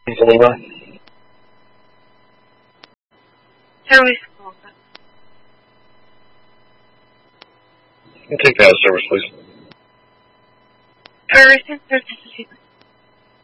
Lima. Service call. Take that service, please. Service 36.